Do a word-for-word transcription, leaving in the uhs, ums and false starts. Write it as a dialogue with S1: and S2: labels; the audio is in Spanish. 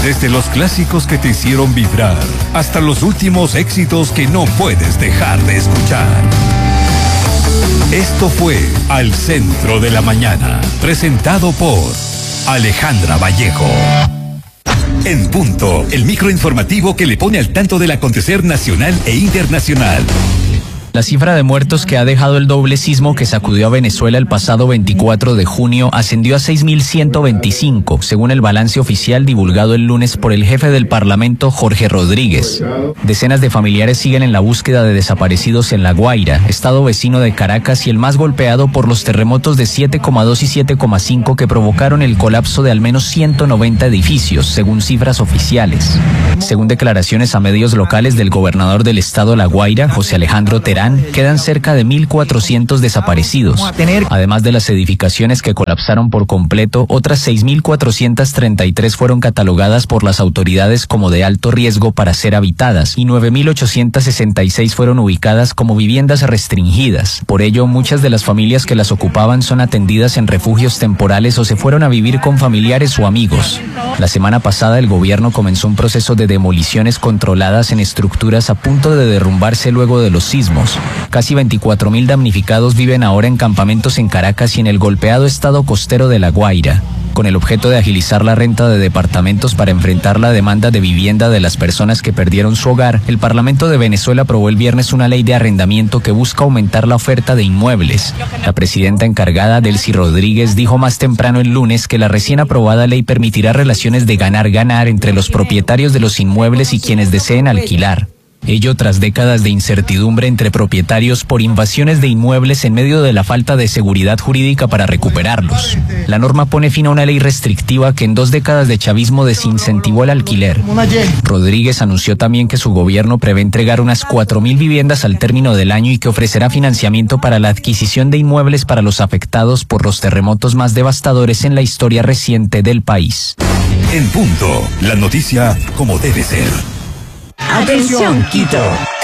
S1: Desde los clásicos que te hicieron vibrar hasta los últimos éxitos que no puedes dejar de escuchar. Esto fue Al Centro de la Mañana, presentado por Alejandra Vallejo. En punto, el microinformativo que le pone al tanto del acontecer nacional e internacional.
S2: La cifra de muertos que ha dejado el doble sismo que sacudió a Venezuela el pasado veinticuatro de junio ascendió a seis mil ciento veinticinco, según el balance oficial divulgado el lunes por el jefe del Parlamento, Jorge Rodríguez. Decenas de familiares siguen en la búsqueda de desaparecidos en La Guaira, estado vecino de Caracas y el más golpeado por los terremotos de siete coma dos y siete coma cinco que provocaron el colapso de al menos ciento noventa edificios, según cifras oficiales. Según declaraciones a medios locales del gobernador del estado La Guaira, José Alejandro Terán, quedan cerca de mil cuatrocientos desaparecidos. Además de las edificaciones que colapsaron por completo, otras seis mil cuatrocientas treinta y tres fueron catalogadas por las autoridades como de alto riesgo para ser habitadas y nueve mil ochocientas sesenta y seis fueron ubicadas como viviendas restringidas. Por ello, muchas de las familias que las ocupaban son atendidas en refugios temporales o se fueron a vivir con familiares o amigos. La semana pasada el gobierno comenzó un proceso de demoliciones controladas en estructuras a punto de derrumbarse luego de los sismos. Casi veinticuatro mil damnificados viven ahora en campamentos en Caracas y en el golpeado estado costero de La Guaira. Con el objeto de agilizar la renta de departamentos para enfrentar la demanda de vivienda de las personas que perdieron su hogar, el Parlamento de Venezuela aprobó el viernes una ley de arrendamiento que busca aumentar la oferta de inmuebles. La presidenta encargada, Delcy Rodríguez, dijo más temprano el lunes que la recién aprobada ley permitirá relaciones de ganar-ganar entre los propietarios de los inmuebles y quienes deseen alquilar. Ello tras décadas de incertidumbre entre propietarios por invasiones de inmuebles en medio de la falta de seguridad jurídica para recuperarlos. La norma pone fin a una ley restrictiva que en dos décadas de chavismo desincentivó el alquiler. Rodríguez anunció también que su gobierno prevé entregar unas cuatro mil viviendas al término del año y que ofrecerá financiamiento para la adquisición de inmuebles para los afectados por los terremotos más devastadores en la historia reciente del país.
S1: En punto, la noticia como debe ser.
S3: Atención, Quito.